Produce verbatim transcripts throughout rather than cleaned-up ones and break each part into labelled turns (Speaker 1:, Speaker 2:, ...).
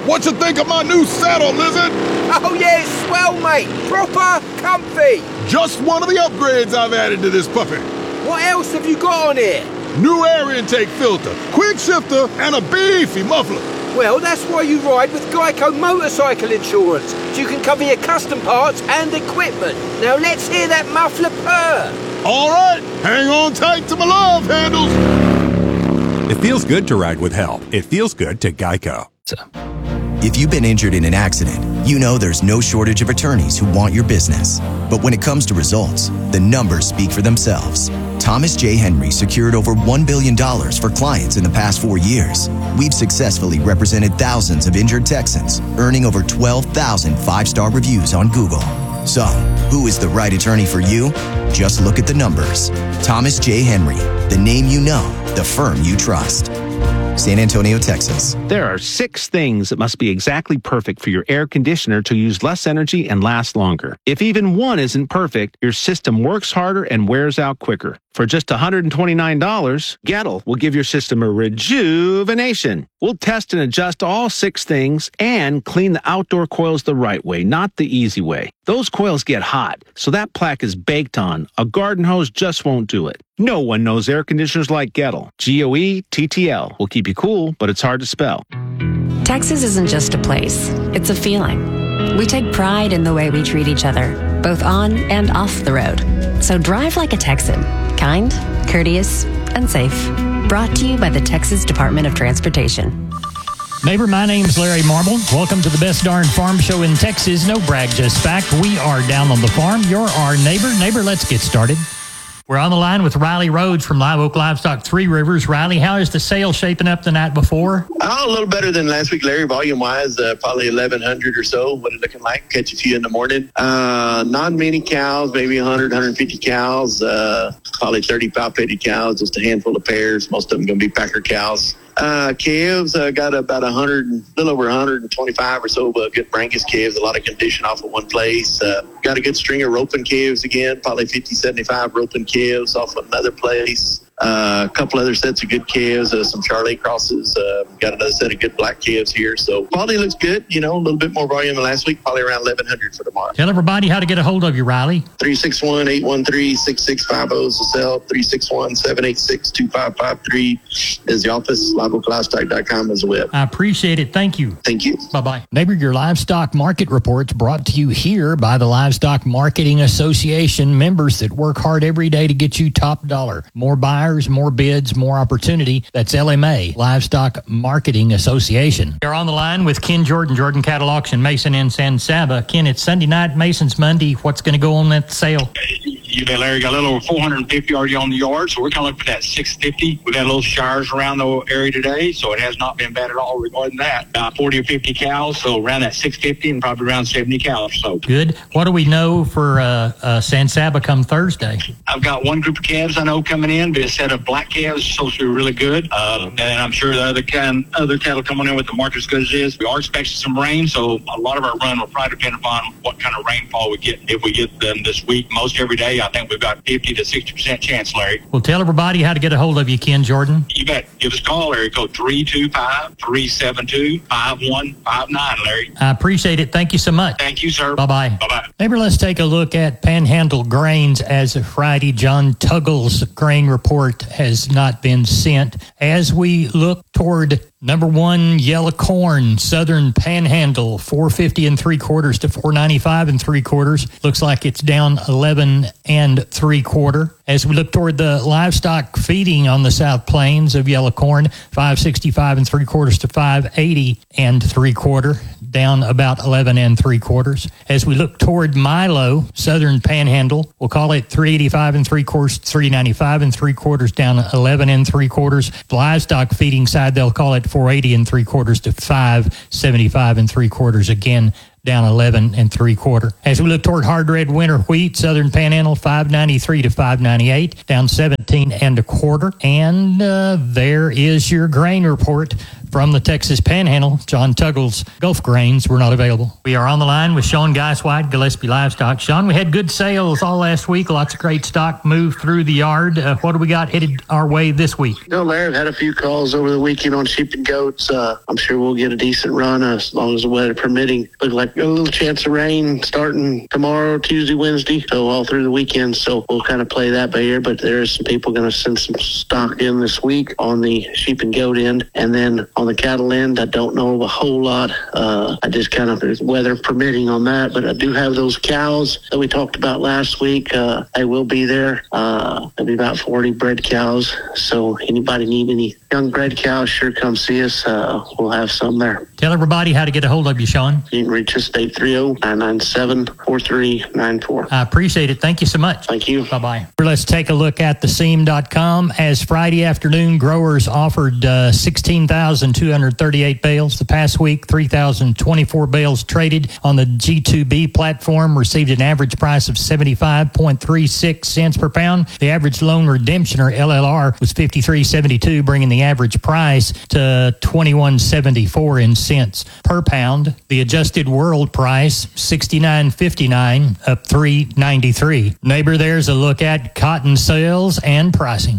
Speaker 1: What you think of my new saddle, Lizard?
Speaker 2: Oh yeah, it's swell, mate. Proper comfy.
Speaker 1: Just one of the upgrades I've added to this puppy.
Speaker 2: What else have you got on here?
Speaker 1: New air intake filter, quick shifter, and a beefy muffler.
Speaker 2: Well, that's why you ride with Geico Motorcycle Insurance, so you can cover your custom parts and equipment. Now let's hear that muffler purr.
Speaker 1: All right, hang on tight to my love handles.
Speaker 3: It feels good to ride with help. It feels good to Geico.
Speaker 4: If you've been injured in an accident, you know there's no shortage of attorneys who want your business. But when it comes to results, the numbers speak for themselves. Thomas J. Henry secured over one billion dollars for clients in the past four years. We've successfully represented thousands of injured Texans, earning over twelve thousand five-star reviews on Google. So, who is the right attorney for you? Just look at the numbers. Thomas J. Henry, the name you know, the firm you trust. San Antonio, Texas.
Speaker 5: There are six things that must be exactly perfect for your air conditioner to use less energy and last longer. If even one isn't perfect, your system works harder and wears out quicker. For just one hundred twenty-nine dollars, Gettle will give your system a rejuvenation. We'll test and adjust all six things and clean the outdoor coils the right way, not the easy way. Those coils get hot, so that plaque is baked on. A garden hose just won't do it. No one knows air conditioners like Gettle. G O E T T L will keep you cool, but it's hard to spell.
Speaker 6: Texas isn't just a place, it's a feeling. We take pride in the way we treat each other, both on and off the road. So drive like a Texan. Kind, courteous, and safe. Brought to you by the Texas Department of Transportation.
Speaker 7: Neighbor, my name's Larry Marble. Welcome to the best darn farm show in Texas. No brag, just fact. We are down on the farm. You're our neighbor. Neighbor, let's get started. We're on the line with Riley Rhodes from Live Oak Livestock Three Rivers. Riley, how is the sale shaping up the night before?
Speaker 8: Oh, a little better than last week, Larry. Volume-wise, uh, probably eleven hundred or so. What it looking like? Catch a few in the morning. Uh, not many cows, maybe one hundred, one hundred fifty cows. Uh, probably thirty palpated cows, just a handful of pairs. Most of them going to be packer cows. Uh, calves, uh, got about a hundred, a little over one hundred twenty-five or so, but good Brangus calves, a lot of condition off of one place. Uh, got a good string of roping calves again, probably fifty, seventy-five roping calves off of another place. Uh, a couple other sets of good calves, uh, some Charolais crosses, uh, got another set of good black calves here. So quality looks good, you know, a little bit more volume than last week, probably around eleven hundred for tomorrow.
Speaker 7: Tell everybody how to get a hold of you, Riley.
Speaker 8: three six one, eight one three, six six five zero is the cell. three six one, seven eight six, two five five three is the office. live oak livestock dot com is the web.
Speaker 7: I appreciate it. Thank you.
Speaker 8: Thank you.
Speaker 7: Bye-bye. Neighbor, your livestock market report's brought to you here by the Livestock Marketing Association, members that work hard every day to get you top dollar. More buyers, more bids, more opportunity. That's L M A, Livestock Marketing Association. You're on the line with Ken Jordan, Jordan Cattle Auction, Mason and San Saba. Ken, it's Sunday night, Mason's Monday. What's going to go on at the sale?
Speaker 9: You bet, Larry. Got a little over four hundred fifty already on the yard, so we're kind of looking for that six fifty. We've had a little showers around the area today, so it has not been bad at all regarding that. Uh, forty or fifty cows, so around that six fifty and probably around seventy cows. So
Speaker 7: good. What do we know for uh, uh, San Saba come Thursday?
Speaker 9: I've got one group of calves I know coming in, but a set of black calves supposed to be really good. Uh, and I'm sure the other kind, other cattle coming in with the market as good as it is. We are expecting some rain, so a lot of our run will probably depend upon what kind of rainfall we get. If we get them this week, most every day, I think we've got fifty to sixty percent chance, Larry.
Speaker 7: Well, tell everybody how to get a hold of you, Ken Jordan.
Speaker 9: You bet. Give us a call, Larry. Code three two five, three seven two, five one five nine, Larry.
Speaker 7: I appreciate it. Thank you so much.
Speaker 9: Thank you, sir.
Speaker 7: Bye-bye.
Speaker 9: Bye-bye.
Speaker 7: Neighbor, let's take a look at Panhandle Grains as of Friday. John Tuggle's grain report has not been sent. As we look toward number one, yellow corn, Southern Panhandle, four fifty and three quarters to four ninety-five and three quarters. Looks like it's down eleven and three quarter. As we look toward the livestock feeding on the South Plains of yellow corn, five sixty-five and three quarters to five eighty and three quarter, down about eleven and three quarters. As we look toward Milo, Southern Panhandle, we'll call it three eighty-five and three quarters, three ninety-five and three quarters, down eleven and three quarters. The livestock feeding side, they'll call it four eighty and three quarters to five seventy-five and three quarters, again down eleven and three quarter. As we look toward hard red winter wheat, Southern Panhandle five ninety-three to five ninety-eight, down seventeen and a quarter. And uh, there is your grain report from the Texas Panhandle. John Tuggles Gulf grains were not available. We are on the line with Sean Geisweit, Gillespie Livestock. Sean, we had good sales all last week. Lots of great stock moved through the yard. Uh, what do we got headed our way this week?
Speaker 8: You know, Larry, I've had a few calls over the weekend on sheep and goats. Uh, I'm sure we'll get a decent run uh, as long as the weather permitting. Look like a little chance of rain starting tomorrow, Tuesday, Wednesday, so all through the weekend. So we'll kind of play that by ear, but there are some people going to send some stock in this week on the sheep and goat end. And then on the cattle end, I don't know a whole lot. Uh, I just kind of, weather permitting on that, but I do have those cows that we talked about last week. Uh, they will be there. Uh, there'll be about forty bred cows. So anybody need any young bred cows, sure come see us. Uh, we'll have some there.
Speaker 7: Tell everybody how to get a hold of you, Sean.
Speaker 8: You can reach us at eight three zero, nine nine seven, four three nine four.
Speaker 7: I appreciate it. Thank you so much.
Speaker 8: Thank you.
Speaker 7: Bye-bye. Let's take a look at the seam dot com. As Friday afternoon, growers offered uh, sixteen thousand two hundred thirty-eight bales. The past week, three thousand twenty-four bales traded on the G two B platform, received an average price of seventy-five point three six cents per pound. The average loan redemption, or L L R, was fifty-three seventy-two, bringing the average price to twenty-one seventy-four in cents per pound. The adjusted world price, sixty-nine fifty-nine, up three ninety-three. Neighbor, there's a look at cotton sales and pricing.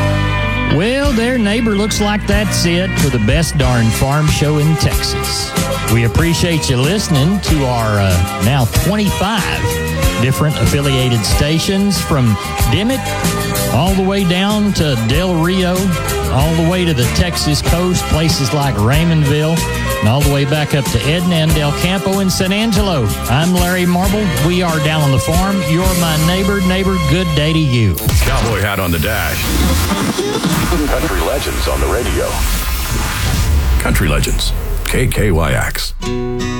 Speaker 7: Well, their neighbor, looks like that's it for the best darn farm show in Texas. We appreciate you listening to our uh, now twenty-five different affiliated stations, from Dimmitt all the way down to Del Rio, all the way to the Texas coast, places like Raymondville, and all the way back up to Edna and Del Campo and San Angelo. I'm Larry Marble. We are down on the farm. You're my neighbor. Neighbor, good day to you.
Speaker 10: Cowboy hat on the dash. Country Legends on the radio. Country Legends, K K Y X.